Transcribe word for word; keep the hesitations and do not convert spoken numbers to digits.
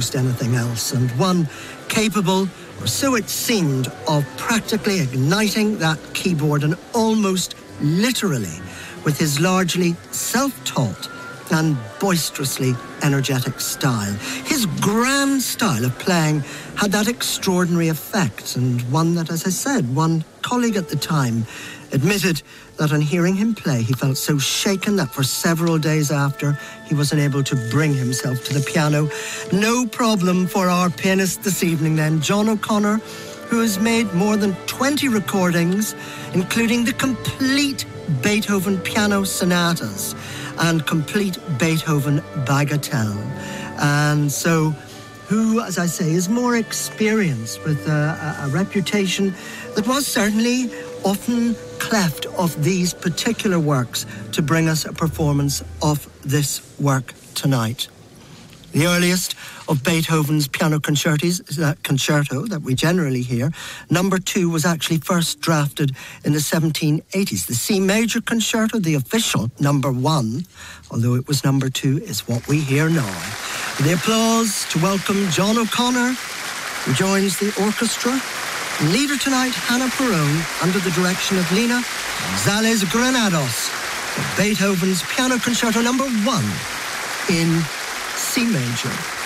most anything else, and one capable, or so it seemed, of practically igniting that keyboard, and almost literally, with his largely self-taught and boisterously energetic style. His grand style of playing had that extraordinary effect, and one that, as I said, one colleague at the time admitted that on hearing him play, he felt so shaken that for several days after, he wasn't able to bring himself to the piano. No problem for our pianist this evening then, John O'Connor, who has made more than twenty recordings, including the complete Beethoven piano sonatas and complete Beethoven bagatelle. And so, who, as I say, is more experienced with a, a, a reputation that was certainly often cleft of these particular works to bring us a performance of this work tonight. The earliest of Beethoven's piano concertos is that concerto that we generally hear. Number two was actually first drafted in the seventeen eighties. The C major concerto, the official number one, although it was number two, is what we hear now. The applause to welcome John O'Connor, who joins the orchestra. Leader tonight, Hannah Perrone, under the direction of Lina Gonzalez Granados, for Beethoven's piano concerto number one in C major.